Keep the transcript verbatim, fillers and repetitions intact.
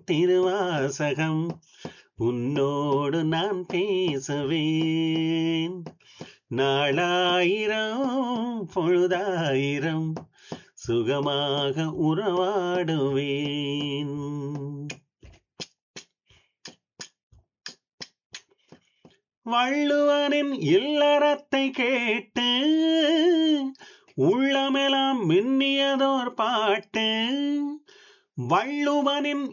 திருவாசகம் உன்னோடு நான் பேசுவேன். நாளாயிரம் பொழுதாயிரம் சுகமாக உறவாடுவேன். வள்ளுவனின் இல்லறத்தை கேட்டு உள்ளமெல்லாம் மின்னியதோர் பாட்டு. வள்ளுவனின்